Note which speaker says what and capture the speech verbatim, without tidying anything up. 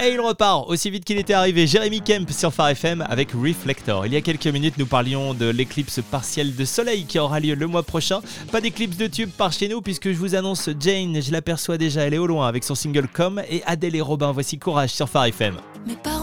Speaker 1: Et il repart aussi vite qu'il était arrivé. Jérémy Kemp sur Phare F M avec Reflector. Il y a quelques minutes, nous parlions de l'éclipse partielle de soleil qui aura lieu le mois prochain. Pas d'éclipse de tube par chez nous puisque je vous annonce Jane, je l'aperçois déjà, elle est au loin avec son single Comme, et Adèle et Robin. Voici Courage sur Phare F M.
Speaker 2: Mes parents